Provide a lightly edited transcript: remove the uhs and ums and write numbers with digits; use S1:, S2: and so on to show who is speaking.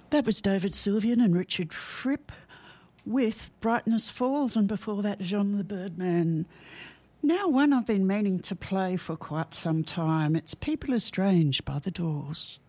S1: That was David Sylvian and Richard Fripp with Brightness Falls, and before that, Jean the Birdman. Now one I've been meaning to play for quite some time. It's People Are Strange by The Doors.